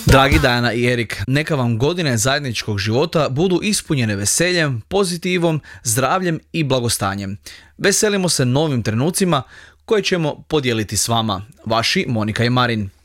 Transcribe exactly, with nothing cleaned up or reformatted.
Dragi Dajana i Erik, neka vam godine zajedničkog života budu ispunjene veseljem, pozitivom, zdravljem i blagostanjem. Veselimo se novim trenucima koje ćemo podijeliti s vama. Vaši Monika i Marin.